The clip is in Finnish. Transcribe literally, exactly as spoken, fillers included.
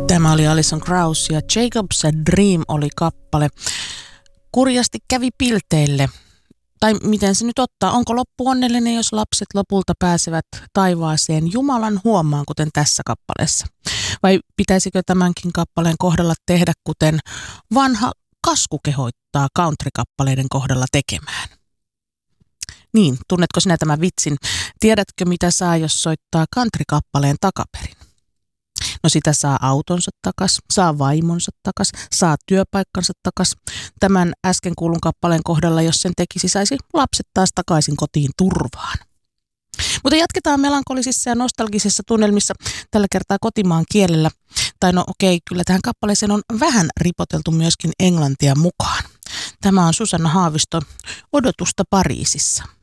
Tämä oli Alison Krauss ja Jacob's Dream oli kappale. Kurjasti kävi pilteille. Tai miten se nyt ottaa? Onko loppu onnellinen, jos lapset lopulta pääsevät taivaaseen Jumalan huomaan, kuten tässä kappaleessa? Vai pitäisikö tämänkin kappaleen kohdalla tehdä, kuten vanha kasku kehottaa country-kappaleiden kohdalla tekemään? Niin, tunnetko sinä tämän vitsin? Tiedätkö, mitä saa, jos soittaa country-kappaleen takaperin? No sitä saa autonsa takas, saa vaimonsa takas, saa työpaikkansa takas. Tämän äsken kuulun kappaleen kohdalla, jos sen tekisi, saisi lapset taas takaisin kotiin turvaan. Mutta jatketaan melankolisissa ja nostalgisissa tunnelmissa tällä kertaa kotimaan kielellä. Tai no okei, kyllä tähän kappaleeseen on vähän ripoteltu myöskin englantia mukaan. Tämä on Susanna Haavisto Odotusta Pariisissa.